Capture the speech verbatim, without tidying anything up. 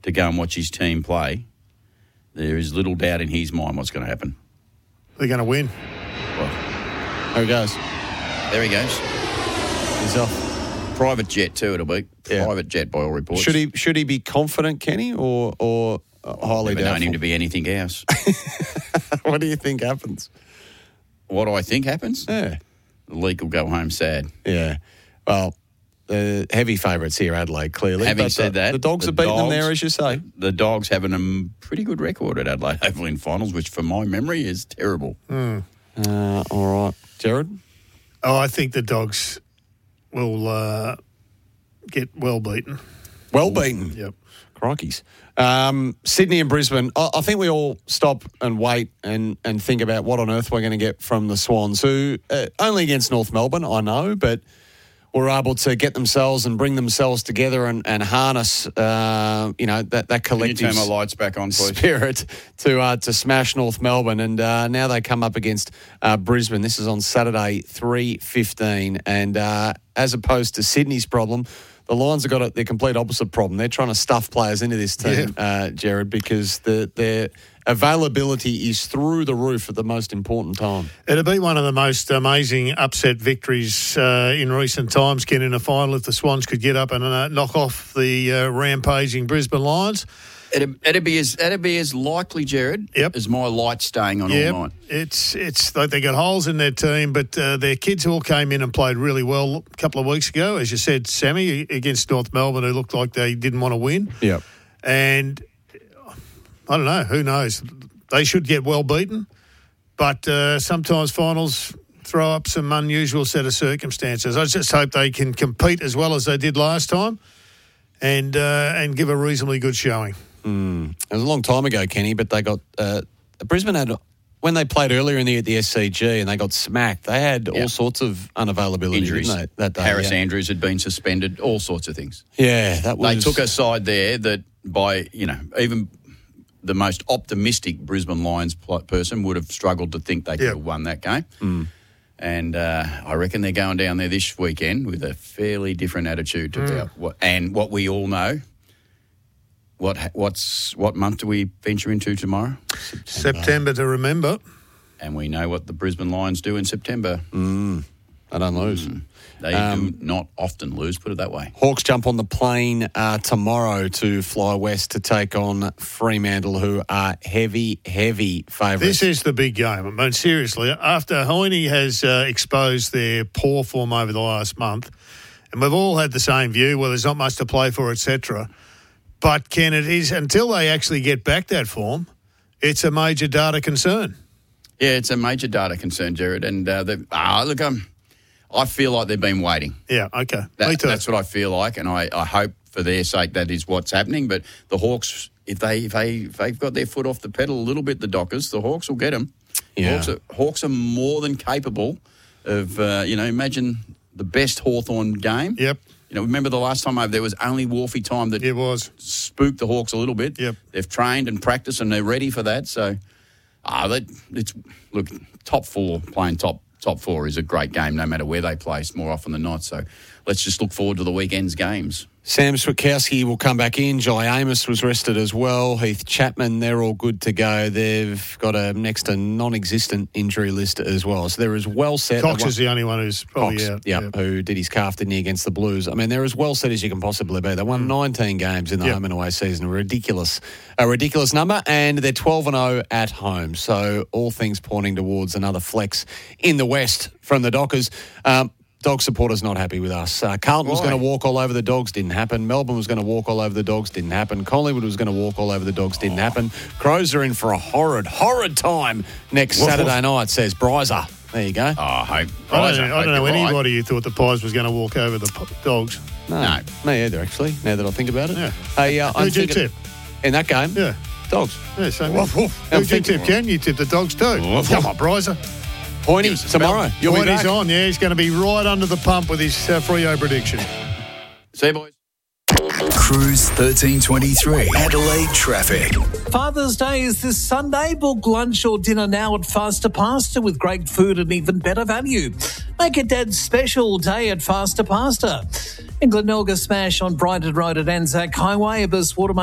to go and watch his team play, there is little doubt in his mind what's going to happen. They're going to win. Well, there he goes. There he goes. He's off. Private jet too, it'll be. Yeah. Private jet by all reports. Should he should he be confident, Kenny, or or uh, highly Never known doubtful? him to be anything else. What do you think happens? What do I think happens? Yeah. The league will go home sad. Yeah. Well, the heavy favourites here, Adelaide, clearly. Having but said the, that, the Dogs the have beaten Dogs, them there, as you say. The Dogs having a pretty good record at Adelaide Oval in finals, which for my memory is terrible. Mm. Uh, all right. Jared? Oh, I think the Dogs will uh, get well beaten. Well beaten. Yep. Crikeys. Um, Sydney and Brisbane, I, I think we all stop and wait and, and think about what on earth we're going to get from the Swans, who uh, only against North Melbourne, I know, but were able to get themselves and bring themselves together and, and harness, uh, you know, that, that collective Can you turn my lights back on, please? Spirit to uh, to smash North Melbourne. And uh, now they come up against uh, Brisbane. This is on Saturday, three fifteen. And uh, as opposed to Sydney's problem, the Lions have got a, the complete opposite problem. They're trying to stuff players into this team, yeah. uh, Jared, because the, their availability is through the roof at the most important time. It'll be one of the most amazing upset victories uh, in recent times, Ken, in a final, if the Swans could get up and uh, knock off the uh, rampaging Brisbane Lions. It'd, it'd be as it'd be as likely, Jared, yep. as my light staying on yep. all night. It's it's like they got holes in their team, but uh, their kids all came in and played really well a couple of weeks ago, as you said, Sammy, against North Melbourne, who looked like they didn't want to win. Yep. And I don't know, who knows? They should get well beaten, but uh, sometimes finals throw up some unusual set of circumstances. I just hope they can compete as well as they did last time and uh, and give a reasonably good showing. Mm. It was a long time ago, Kenny, but they got uh, Brisbane had when they played earlier in the year at the S C G and they got smacked. They had yep. all sorts of unavailability, injuries. Didn't they, that day? Harris yeah. Andrews had been suspended, all sorts of things. Yeah, that was. They took a side there that by you know even the most optimistic Brisbane Lions person would have struggled to think they could yep. have won that game. Mm. And uh, I reckon they're going down there this weekend with a fairly different attitude to mm. what, and what we all know. What what's what month do we venture into tomorrow? September, September to remember. And we know what the Brisbane Lions do in September. Mm. They don't lose. Mm. They um, do not often lose, put it that way. Hawks jump on the plane uh, tomorrow to fly west to take on Fremantle, who are heavy, heavy favourites. This is the big game. I mean, seriously, after Hoyne has uh, exposed their poor form over the last month, and we've all had the same view, well, there's not much to play for, et cetera. But, Ken, it is, until they actually get back that form, it's a major data concern. Yeah, it's a major data concern, Jared. And, uh, ah, look, um, I feel like they've been waiting. Yeah, okay. That, Me too. That's what I feel like, and I, I hope for their sake that is what's happening. But the Hawks, if, they, if, they, if they've got their foot off the pedal a little bit, the Dockers, the Hawks will get them. Yeah. Hawks are, Hawks are more than capable of, uh, you know, imagine the best Hawthorn game. Yep. You know, remember the last time over there was only Wolfie time that it was. spooked the Hawks a little bit. Yep. They've trained and practiced and they're ready for that. So, ah, that it's look top four playing top top four is a great game no matter where they place more often than not. So, let's just look forward to the weekend's games. Sam Switkowski will come back in. Jai Amos was rested as well. Heath Chapman, they're all good to go. They've got a next to non-existent injury list as well. So they're as well set. Cox is the only one who's probably Cox, out. Yep, yep, who did his calf, didn't he, against the Blues. I mean, they're as well set as you can possibly be. They won mm. nineteen games in the yep. home and away season. A ridiculous, a ridiculous number. And they're twelve and oh at home. So all things pointing towards another flex in the West from the Dockers. Um, Dog supporters not happy with us. Uh, Carlton was going to walk all over the Dogs, didn't happen. Melbourne was going to walk all over the Dogs, didn't happen. Collingwood was going to walk all over the Dogs, didn't happen. Crows are in for a horrid, horrid time next Woof, Saturday woof. night, says Bryzer. There you go. Oh, I hope. I don't know, I don't know right. anybody who thought the Pies was going to walk over the p- Dogs. No, No. me either, actually, now that I think about it. Yeah. Hey, uh, I'm Who'd you thinking- tip? In that game? Yeah. Dogs. Yeah, same. Woof, woof. Who'd you thinking- tip, Ken? You tipped the Dogs too. Woof, Come woof. on, Bryzer. Pointy, tomorrow. You'll be Pointy's back. on, yeah. He's going to be right under the pump with his uh, Freo prediction. See you, boys. Cruise thirteen twenty-three Adelaide traffic. Father's Day is this Sunday. Book lunch or dinner now at Faster Pasta with great food and even better value. Make a dad's special day at Faster Pasta. In Glenelga, smash on Brighton Road at Anzac Highway, Abyss Watermark